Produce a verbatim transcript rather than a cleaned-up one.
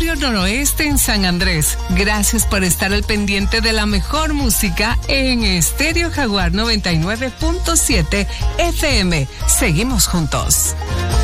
Barrio Noroeste en San Andrés. Gracias por estar al pendiente de la mejor música en Estéreo Jaguar noventa y nueve punto siete F M. Seguimos juntos.